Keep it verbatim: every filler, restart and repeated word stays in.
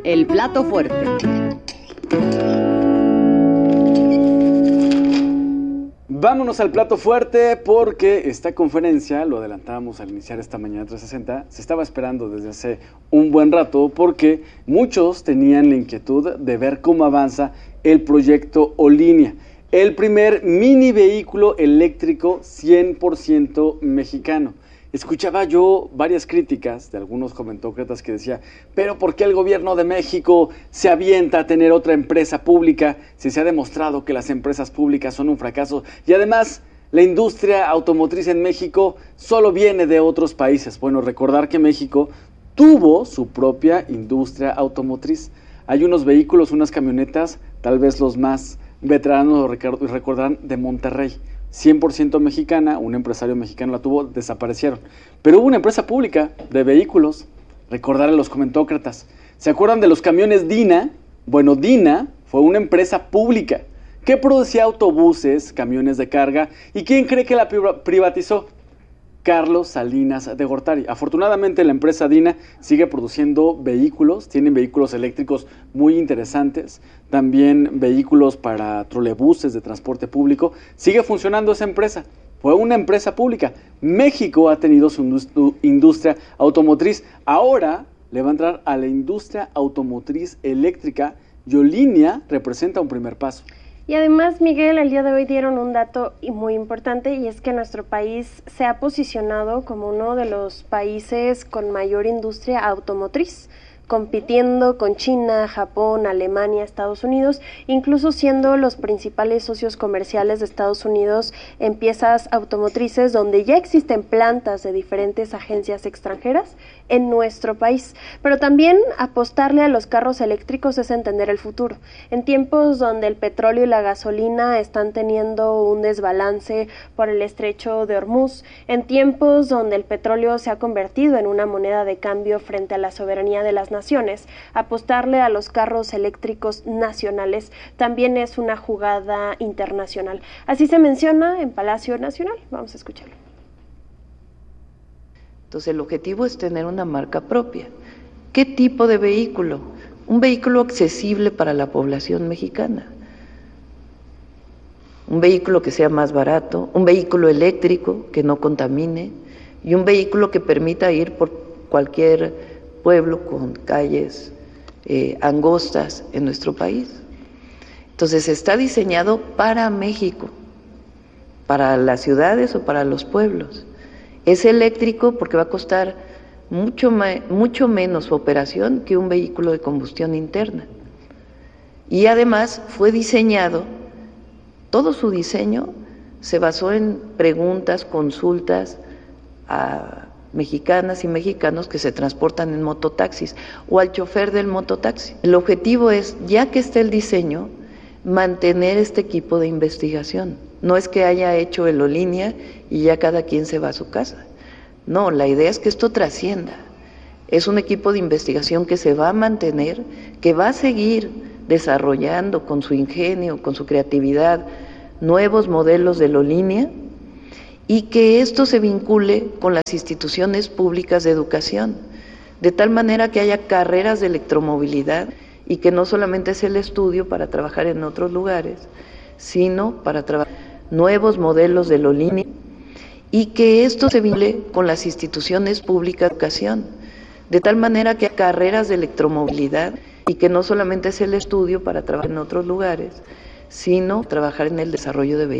El plato fuerte. Vámonos al plato fuerte porque esta conferencia, lo adelantábamos al iniciar esta mañana trescientos sesenta, se estaba esperando desde hace un buen rato porque muchos tenían la inquietud de ver cómo avanza el proyecto O-Línea, el primer mini vehículo eléctrico cien por ciento mexicano. Escuchaba yo varias críticas de algunos comentócratas que decía, pero ¿por qué el gobierno de México se avienta a tener otra empresa pública si se ha demostrado que las empresas públicas son un fracaso? Y además, la industria automotriz en México solo viene de otros países. Bueno, recordar que México tuvo su propia industria automotriz. Hay unos vehículos, unas camionetas, tal vez los más veteranos recordarán, de Monterrey. cien por ciento mexicana, un empresario mexicano la tuvo, desaparecieron. Pero hubo una empresa pública de vehículos, recordar a los comentócratas. ¿Se acuerdan de los camiones Dina? Bueno, Dina fue una empresa pública que producía autobuses, camiones de carga. ¿Y quién cree que la privatizó? Carlos Salinas de Gortari. Afortunadamente la empresa Dina sigue produciendo vehículos, tienen vehículos eléctricos muy interesantes, también vehículos para trolebuses de transporte público. Sigue funcionando esa empresa, fue una empresa pública. México ha tenido su industria automotriz, ahora le va a entrar a la industria automotriz eléctrica y O-Línea representa un primer paso. Y además, Miguel, el día de hoy dieron un dato muy importante y es que nuestro país se ha posicionado como uno de los países con mayor industria automotriz, compitiendo con China, Japón, Alemania, Estados Unidos, incluso siendo los principales socios comerciales de Estados Unidos en piezas automotrices, donde ya existen plantas de diferentes agencias extranjeras en nuestro país. Pero también apostarle a los carros eléctricos es entender el futuro. En tiempos donde el petróleo y la gasolina están teniendo un desbalance por el estrecho de Hormuz, en tiempos donde el petróleo se ha convertido en una moneda de cambio frente a la soberanía de las naciones, naciones, apostarle a los carros eléctricos nacionales también es una jugada internacional. Así se menciona en Palacio Nacional. Vamos a escucharlo. Entonces el objetivo es tener una marca propia. ¿Qué tipo de vehículo? Un vehículo accesible para la población mexicana. Un vehículo que sea más barato, un vehículo eléctrico que no contamine y un vehículo que permita ir por cualquier pueblo con calles eh, angostas en nuestro país. Entonces está diseñado para México, para las ciudades o para los pueblos. Es eléctrico porque va a costar mucho, mucho menos su operación que un vehículo de combustión interna. Y además fue diseñado, todo su diseño se basó en preguntas, consultas a mexicanas y mexicanos que se transportan en mototaxis o al chofer del mototaxi. El objetivo es, ya que está el diseño, mantener este equipo de investigación. No es que haya hecho el O-Línea y ya cada quien se va a su casa. No, la idea es que esto trascienda. Es un equipo de investigación que se va a mantener, que va a seguir desarrollando con su ingenio, con su creatividad, nuevos modelos de O-Línea, y que esto se vincule con las instituciones públicas de educación, de tal manera que haya carreras de electromovilidad y que no solamente es el estudio para trabajar en otros lugares, sino para trabajar nuevos modelos de O-Línea, y que esto se vincule con las instituciones públicas de educación, de tal manera que haya carreras de electromovilidad y que no solamente es el estudio para trabajar en otros lugares, sino trabajar en el desarrollo de vehículos.